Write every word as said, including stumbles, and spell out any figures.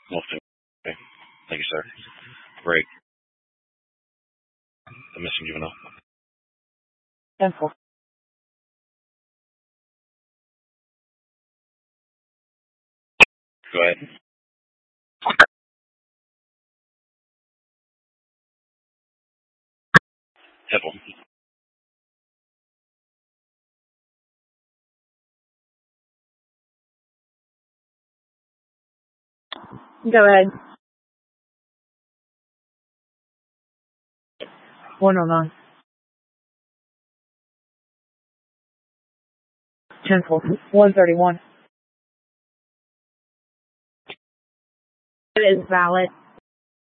Wolfton. Okay. Thank you, sir. Break. The missing juvenile. ten four. Go ahead. Hipple. Go ahead. one oh nine. ten four. one thirty-one. It is valid.